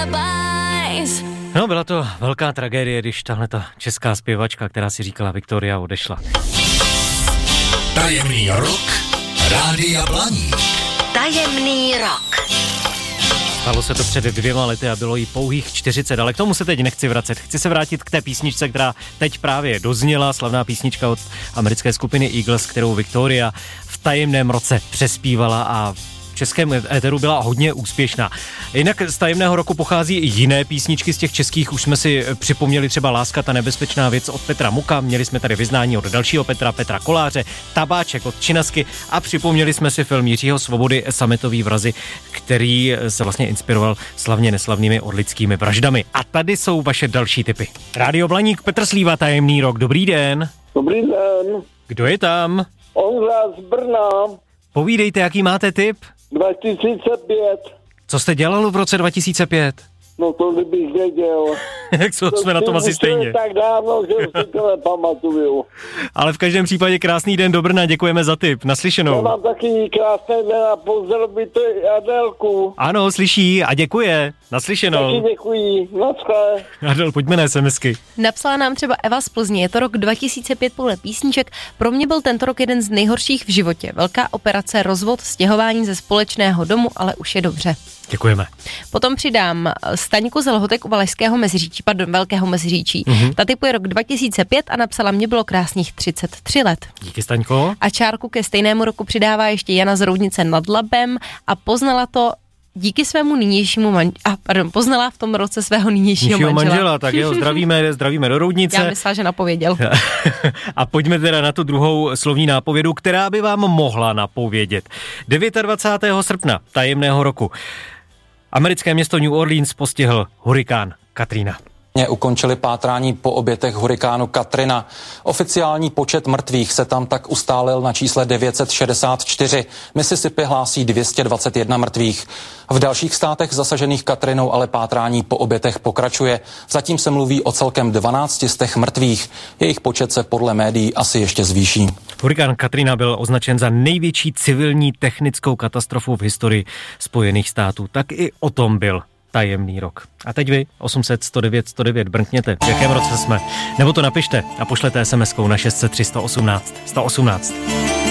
alibis. No, byla to velká tragédie, když tahleta česká zpěvačka, která si říkala Viktoria, odešla. Tajemný rok Rádia Blaník. Tajemný rok. Stalo se to před 2 lety a bylo jí pouhých 40, ale k tomu se teď nechci vracet. Chci se vrátit k té písničce, která teď právě dozněla, slavná písnička od americké skupiny Eagles, kterou Viktoria v tajemném roce přespívala a v českém éteru byla hodně úspěšná. Jinak z tajemného roku pochází i jiné písničky z těch českých, už jsme si připomněli třeba Láska, ta nebezpečná věc od Petra Muka, měli jsme tady Vyznání od dalšího Petra Koláře, Tabáček od Činasky a připomněli jsme si film Jiřího Svobody Sametový vrazi, který se vlastně inspiroval slavně neslavnými orlickými vraždami. A tady jsou vaše další tipy. Rádio Blaník, Petr Slíva, tajemný rok, dobrý den. Dobrý den. Kdo je tam? Ondra z Brna. Povídejte, jaký máte tip? 2005. Co jste dělal v roce 2005? No to kdybych věděl. Jak jsme na tom asi stejně. Tak dávno, že si to nepamatuju. Ale v každém případě krásný den do Brna, děkujeme za tip. Naslyšenou. Já mám taky krásný den a pozdravit Adelku. Ano, slyší a děkuje. Naslyšenou. Taky děkuji. Naschle. Adel, pojďme na SMSky. Napsala nám třeba Eva z Plzně, je to rok 2005 podle písniček. Pro mě byl tento rok jeden z nejhorších v životě. Velká operace, rozvod, stěhování ze společného domu, ale už je dobře. Děkujeme. Potom přidám Staňku z Lhotek u Velkého Meziříčí. Ta typuje rok 2005 a napsala, mě bylo krásných 33 let. Díky, Staňko. A čárku ke stejnému roku přidává ještě Jana z Roudnice nad Labem a poznala to díky svému nynějšímu poznala v tom roce svého nynějšího manžela. Tak jeho zdravíme do Roudnice. Já myslela, že napověděl. A pojďme teda na tu druhou slovní nápovědu, která by vám mohla napovědět. 29. srpna tajemného roku americké město New Orleans postihl hurikán Katrina. Ukončili pátrání po obětech hurikánu Katrina. Oficiální počet mrtvých se tam tak ustálil na čísle 964. Mississippi hlásí 221 mrtvých. V dalších státech zasažených Katrinou ale pátrání po obětech pokračuje. Zatím se mluví o celkem 12 mrtvých. Jejich počet se podle médií asi ještě zvýší. Hurikán Katrina byl označen za největší civilní technickou katastrofu v historii Spojených států. Tak i o tom byl tajemný rok. A teď vy, 800 109 109, brnkněte, v jakém roce jsme. Nebo to napište a pošlete SMS-kou na 603 118 118.